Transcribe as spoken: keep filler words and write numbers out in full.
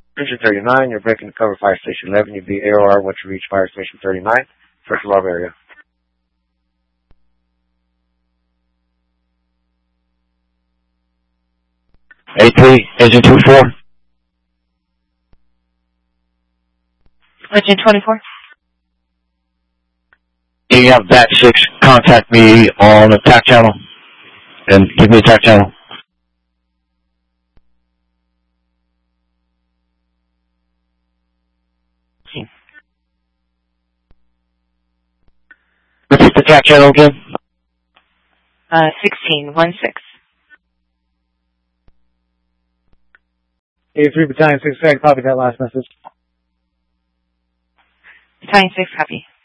Station thirty-nine, you're breaking the cover Fire Station eleven. You'll be A O R once you reach Fire Station thirty-nine, first alarm area. A three, Agent two four. Agent twenty-four. Can you have B A T six contact me on the T A C channel? And give me a T A C channel. Repeat the T A C channel again. Uh, sixteen, one six. A three Battalion six, copy that last message. Battalion six, copy.